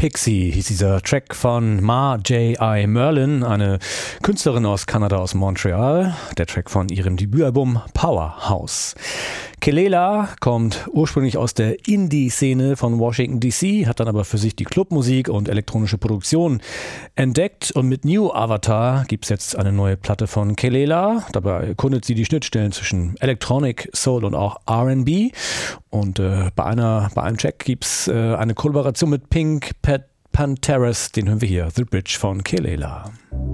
Pixie hieß dieser Track von Ma J.I. Merlin, eine Künstlerin aus Kanada, aus Montreal. Der Track von ihrem Debütalbum Powerhouse. Kelela kommt ursprünglich aus der Indie-Szene von Washington D.C., hat dann aber für sich die Clubmusik und elektronische Produktion entdeckt. Und mit New Avatar gibt es jetzt eine neue Platte von Kelela. Dabei erkundet sie die Schnittstellen zwischen Electronic, Soul und auch R&B. Und bei einem Track gibt es eine Kollaboration mit Pink Panthers. Den hören wir hier, The Bridge von Kelela.